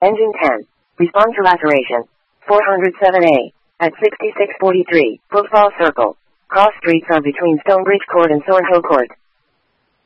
Engine 10. Respond to laceration. 407A. At 6643, Football Circle. Cross streets are between Stonebridge Court and Soho Court.